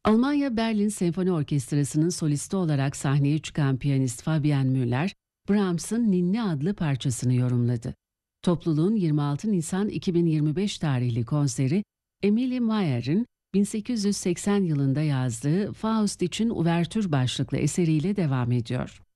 Almanya Berlin Senfoni Orkestrası'nın solisti olarak sahneye çıkan piyanist Fabian Müller, Brahms'ın Ninni adlı parçasını yorumladı. Topluluğun 26 Nisan 2025 tarihli konseri, Emilie Mayer'in 1880 yılında yazdığı Faust için Uvertür başlıklı eseriyle devam ediyor.